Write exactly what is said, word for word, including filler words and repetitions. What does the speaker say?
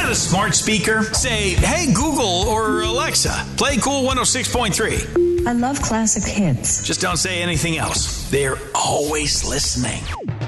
got a smart speaker? Say, hey, Google or Alexa, play Cool one oh six point three. I love classic hits. Just don't say anything else. They're always listening.